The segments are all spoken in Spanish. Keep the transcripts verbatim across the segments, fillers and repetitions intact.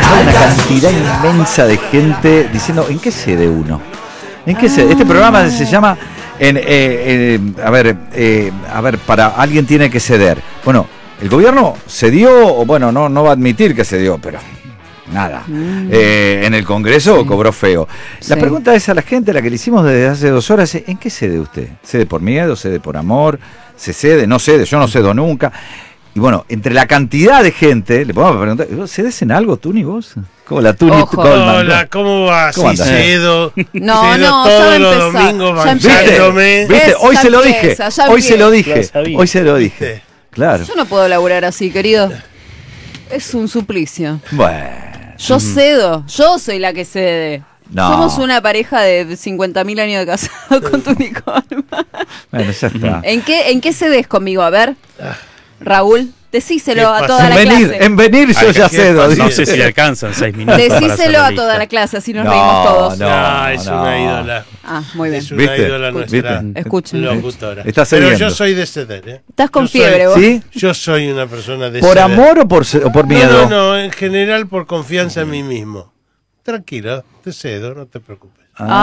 hay una cantidad inmensa de gente diciendo, ¿en qué sede uno? ¿En qué sede? Este programa se llama, en, eh, eh, a ver, eh, a ver, para alguien tiene que ceder. Bueno, el gobierno cedió, o bueno, no, no va a admitir que cedió, pero nada. Mm. Eh, en el Congreso sí. cobró feo. La sí. pregunta es a la gente, a la que le hicimos desde hace dos horas, ¿en qué cede usted? ¿Cede por miedo? ¿Cede por amor? ¿Se cede? ¿No cede? Yo no cedo nunca. Y bueno, entre la cantidad de gente, le podemos preguntar, ¿cedes en algo tú ni vos? ¿Cómo la Tuni Goldman? Hola, ¿cómo vas? ¿Cómo sí, cedo. No, cedo no, todos los domingos bancándome. ¿Viste? ¿Viste? Hoy se lo dije. Hoy se lo dije. Hoy se lo dije. Claro. Yo no puedo laburar así, querido. Es un suplicio. Bueno. Yo cedo. Yo soy la que cede. No. Somos una pareja de cincuenta mil años de casado con Tuni Goldman. Bueno, ya está. ¿En qué, en qué cedes conmigo? A ver, Raúl. Decíselo a toda en la venir, clase. En venir yo Ay, ya cedo. No sé si alcanzan seis minutos. Decíselo a toda la clase, así nos no, reímos todos. No, no, es no. una ídola. Ah, muy bien. Es una ¿Viste? ídola nuestra. Escuchen. Locutora. Estás Pero cediendo. yo soy de ceder, ¿eh? Estás con yo fiebre, soy, vos. ¿Sí? Yo soy una persona de ¿Por ceder. amor o por, o por miedo? No, no, no, en general por confianza en mí mismo. Tranquilo, te cedo, no te preocupes.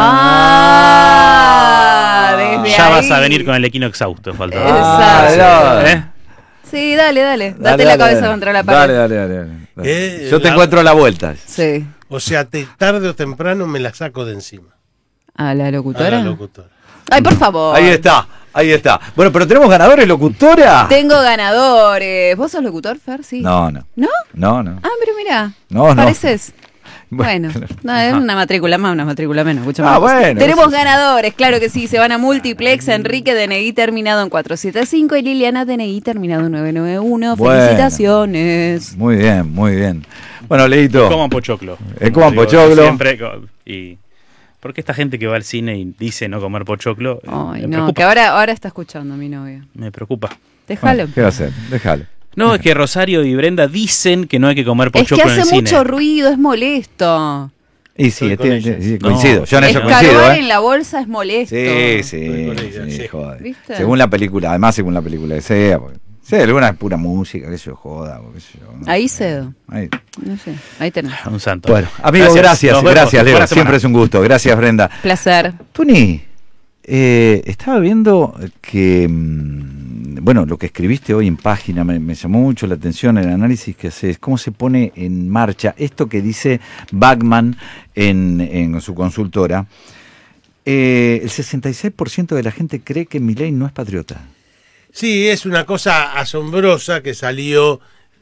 Ah, desde ya ahí. vas a venir con el equino exhausto, falta. Exacto. ¿Eh? Sí, dale, dale. Date Dale, la dale, cabeza dale. contra la pared. Dale, dale, dale. dale. Eh, Yo te la... encuentro a la vuelta. Sí. O sea, te, tarde o temprano me la saco de encima. ¿A la locutora? A la locutora. Ay, por favor. Ahí está, ahí está. Bueno, pero tenemos ganadores, locutora. Tengo ganadores. ¿Vos sos locutor, Fer? Sí. No, no. ¿No? No, no. Ah, pero mira. No, no. Pareces. Bueno, no, es una matrícula más, una matrícula menos. Escuchame. Ah, bueno. Tenemos ganadores, claro que sí. Se van a Multiplex. Enrique D N I terminado en cuatro siete cinco y Liliana D N I terminado en nueve nueve uno. Bueno. Felicitaciones. Muy bien, muy bien. Bueno, Leito. Coman pochoclo. Eh, coman Digo, pochoclo. Siempre. Y porque esta gente que va al cine y dice no comer pochoclo. Ay, me no, preocupa. que ahora, ahora está escuchando a mi novia. Me preocupa. Déjalo. Bueno, ¿qué va a hacer? Déjalo. No, es que Rosario y Brenda dicen que no hay que comer Es pochoclo que en el hace cine. mucho ruido, es molesto. Y sí, Estoy con este- ella. sí, coincido. No. Yo en eso Escarbar coincido, ¿eh? en la bolsa es molesto. Sí, sí, Estoy con ella, sí, sí. joder. ¿Viste? Según la película, además según la película que sea. Porque, sí, alguna es pura música, qué sé yo, joda. Qué sé yo, no Ahí sé. cedo. Ahí. No sé, ahí tenés. Un santo. Bueno, amigos, gracias, Nos gracias, vemos. Leo. Buena semana. Siempre es un gusto. Gracias, Brenda. Placer. Tuni, eh, estaba viendo que, mm, bueno, lo que escribiste hoy en página me, me llamó mucho la atención, el análisis que haces, cómo se pone en marcha esto que dice Bachman en, en su consultora. Eh, el sesenta y seis por ciento de la gente cree que Milei no es patriota. Sí, es una cosa asombrosa que salió.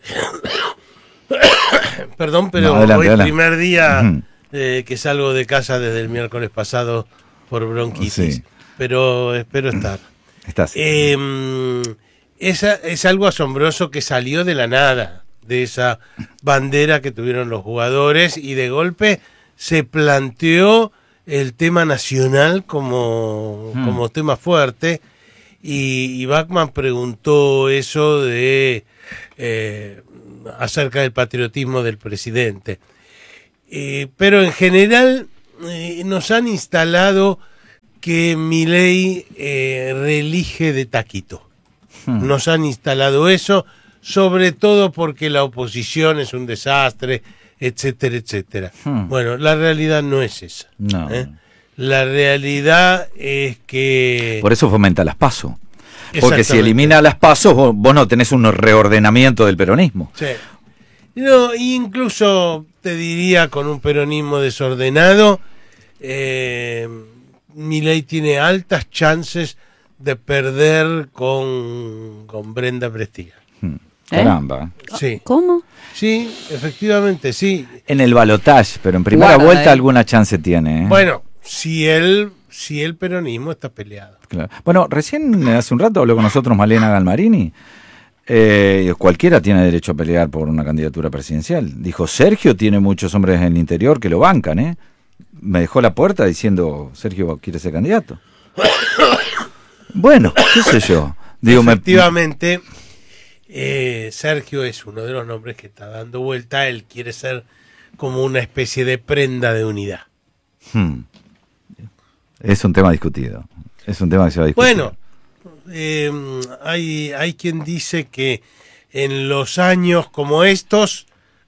Perdón, pero No, adelante, hoy adelante. primer día Ujú. eh, que salgo de casa desde el miércoles pasado por bronquitis. Sí. Pero espero estar. Estás. Eh, es, es algo asombroso que salió de la nada, de esa bandera que tuvieron los jugadores, y de golpe se planteó el tema nacional como, Hmm. como tema fuerte, y, y Bachman preguntó eso de eh, acerca del patriotismo del presidente. Eh, pero en general eh, nos han instalado que Milei eh, reelige de taquito. Hmm. Nos han instalado eso, sobre todo porque la oposición es un desastre, etcétera, etcétera. Hmm. Bueno, la realidad no es esa. No. ¿eh? La realidad es que... Por eso fomenta las PASO. Porque si Exactamente. elimina las PASO, vos, vos no tenés un reordenamiento del peronismo. Sí. No, incluso te diría con un peronismo desordenado, eh, Milei tiene altas chances de perder con, con Brenda Prestiga. Hmm. Caramba. Sí, ¿Cómo? sí, efectivamente, sí. En el balotaje, pero en primera Guarda, vuelta eh. alguna chance tiene. ¿eh? Bueno, si el, si el peronismo está peleado. Claro. Bueno, recién hace un rato habló con nosotros Malena Galmarini. Eh, cualquiera tiene derecho a pelear por una candidatura presidencial. Dijo, Sergio tiene muchos hombres en el interior que lo bancan, ¿eh? Me dejó la puerta diciendo, Sergio quiere ser candidato. Bueno, qué sé yo. Digo, me- Efectivamente, eh, Sergio es uno de los nombres que está dando vuelta. Él quiere ser como una especie de prenda de unidad. Hmm. Es un tema discutido. Es un tema que se va a discutir. Bueno, eh, hay, hay quien dice que en los años como estos,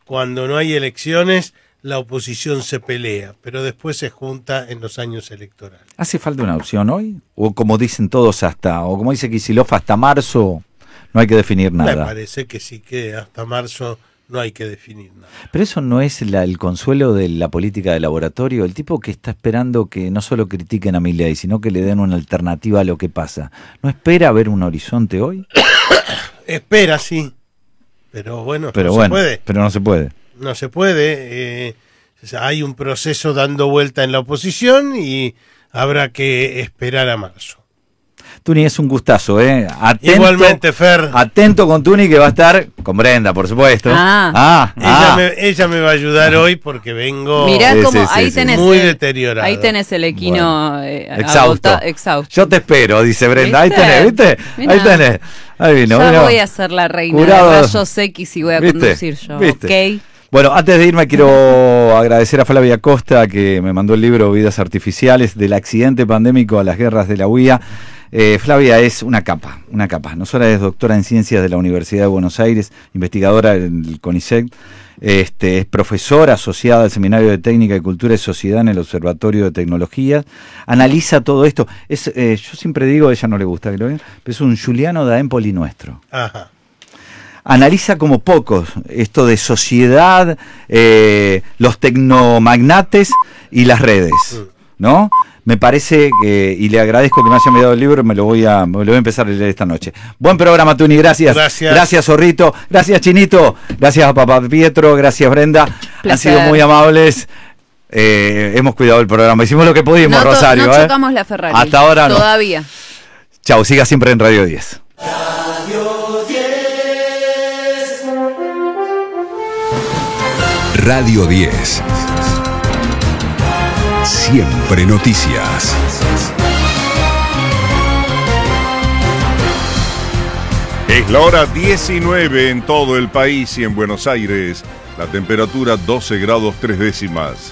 cuando no hay elecciones, la oposición se pelea, pero después se junta en los años electorales. ¿Hace falta una opción hoy? O como dicen todos hasta, o como dice Kicillof, hasta marzo no hay que definir nada. Me parece que sí, que hasta marzo no hay que definir nada. Pero eso no es la, el consuelo de la política de laboratorio, el tipo que está esperando que no solo critiquen a Milei, sino que le den una alternativa a lo que pasa. ¿No espera ver un horizonte hoy? Espera, sí, pero bueno, pero no bueno, se puede. Pero no se puede. No se puede, eh, hay un proceso dando vuelta en la oposición y habrá que esperar a marzo. Tuni, es un gustazo, ¿eh? Atento, igualmente, Fer. Atento con Tuni, que va a estar con Brenda, por supuesto. Ah. ah, ella, ah. Me, ella me va a ayudar hoy porque vengo Mirá Sí, cómo sí, sí, ahí sí. tenés muy el, deteriorado. ahí tenés el equino Bueno. eh, Exhausto. agota- exhausto. Yo te espero, dice Brenda. Ahí ¿Viste? tenés, ¿viste? Mirá. Ahí tenés. Ahí vino, Ya vino. voy a ser la reina Curado. de rayos X y voy a ¿Viste? conducir yo, ¿Viste? ¿ok? Bueno, antes de irme quiero agradecer a Flavia Costa, que me mandó el libro Vidas Artificiales, del accidente pandémico a las guerras de la U I A. Eh, Flavia es una capa, una capa. No solo es doctora en ciencias de la Universidad de Buenos Aires, investigadora del CONICET, este, es profesora asociada al Seminario de Técnica y Cultura y Sociedad en el Observatorio de Tecnologías. Analiza todo esto. Es, eh, yo siempre digo, a ella no le gusta que lo vean, pero es un Giuliano da Empoli nuestro. Ajá. Analiza como pocos esto de sociedad, eh, los tecnomagnates y las redes, ¿no? Me parece que, y le agradezco que me haya enviado el libro, me lo voy a, me lo voy a empezar a leer esta noche. Buen programa, Tuni, gracias. Gracias. Gracias, Zorrito. Gracias, Chinito. Gracias a Papá Pietro. Gracias, Brenda. Placer. Han sido muy amables. Eh, hemos cuidado el programa. Hicimos lo que pudimos, No, to- Rosario. no ¿eh? chocamos la Ferrari. Hasta ahora no. Todavía. Chau, siga siempre en Radio diez. Radio diez. Siempre noticias. Es la hora diecinueve en todo el país y en Buenos Aires. La temperatura doce grados tres décimas.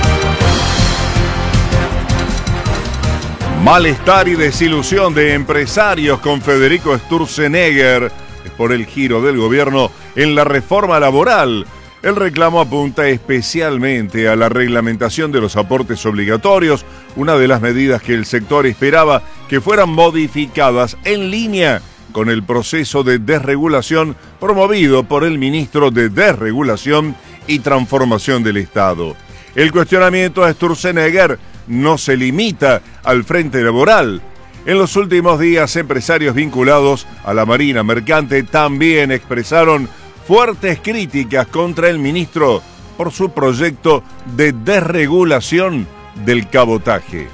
Malestar y desilusión de empresarios con Federico Sturzenegger por el giro del gobierno en la reforma laboral. El reclamo apunta especialmente a la reglamentación de los aportes obligatorios, una de las medidas que el sector esperaba que fueran modificadas en línea con el proceso de desregulación promovido por el ministro de Desregulación y Transformación del Estado. El cuestionamiento a Sturzenegger no se limita al frente laboral. En los últimos días, empresarios vinculados a la Marina Mercante también expresaron fuertes críticas contra el ministro por su proyecto de desregulación del cabotaje.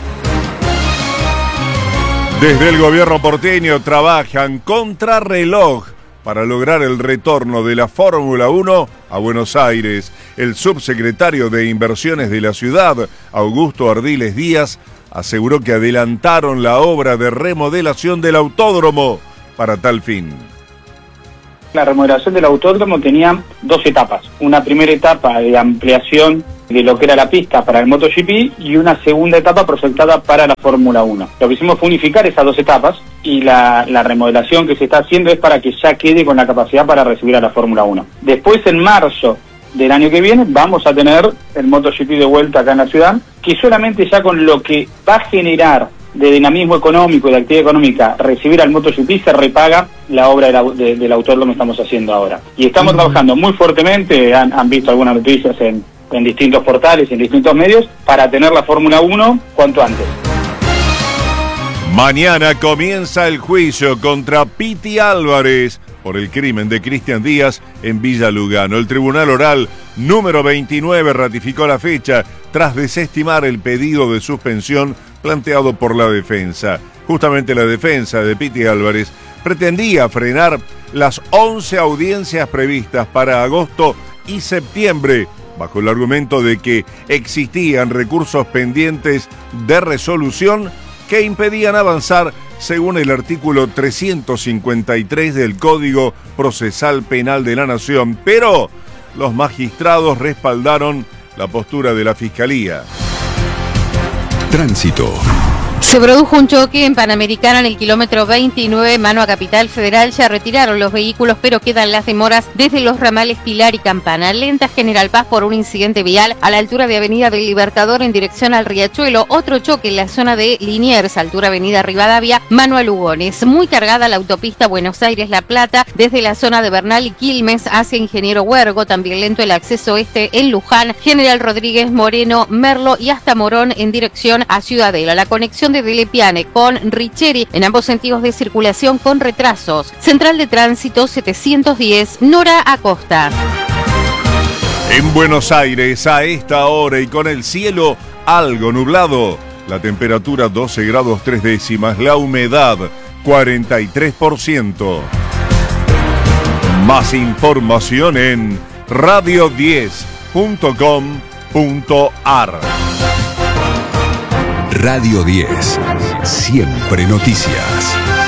Desde el gobierno porteño trabajan contrarreloj para lograr el retorno de la Fórmula uno a Buenos Aires. El subsecretario de Inversiones de la ciudad, Augusto Ardiles Díaz, aseguró que adelantaron la obra de remodelación del autódromo para tal fin. La remodelación del autódromo tenía dos etapas. Una primera etapa de ampliación de lo que era la pista para el MotoGP y una segunda etapa proyectada para la Fórmula uno. Lo que hicimos fue unificar esas dos etapas y la, la remodelación que se está haciendo es para que ya quede con la capacidad para recibir a la Fórmula uno. Después, en marzo del año que viene, vamos a tener el MotoGP de vuelta acá en la ciudad, que solamente ya con lo que va a generar de dinamismo económico y de actividad económica recibir al MotoGP se repaga la obra de la, de, del autódromo que estamos haciendo ahora. Y estamos trabajando muy fuertemente, han, han visto algunas noticias en, en distintos portales y en distintos medios, para tener la Fórmula uno cuanto antes. Mañana comienza el juicio contra Piti Álvarez por el crimen de Cristian Díaz en Villa Lugano. El Tribunal Oral número veintinueve ratificó la fecha tras desestimar el pedido de suspensión planteado por la defensa. Justamente la defensa de Piti Álvarez pretendía frenar las once audiencias previstas para agosto y septiembre, bajo el argumento de que existían recursos pendientes de resolución que impedían avanzar según el artículo trescientos cincuenta y tres del Código Procesal Penal de la Nación, pero los magistrados respaldaron la postura de la Fiscalía. Tránsito. Se produjo un choque en Panamericana en el kilómetro veintinueve, mano a Capital Federal. Ya retiraron los vehículos, pero quedan las demoras desde los ramales Pilar y Campana. Lenta General Paz por un incidente vial a la altura de Avenida del Libertador en dirección al Riachuelo. Otro choque en la zona de Liniers, altura Avenida Rivadavia, mano a Lugones. Muy cargada la autopista Buenos Aires-La Plata desde la zona de Bernal y Quilmes hacia Ingeniero Huergo. También lento el acceso este en Luján, General Rodríguez, Moreno, Merlo y hasta Morón en dirección a Ciudadela. La conexión de Delepiane con Richeri en ambos sentidos de circulación con retrasos. Central de Tránsito setecientos diez, Nora Acosta. En Buenos Aires, a esta hora y con el cielo algo nublado, la temperatura doce grados tres décimas, la humedad cuarenta y tres por ciento. Más información en radio diez punto com punto ar. Radio diez, siempre noticias.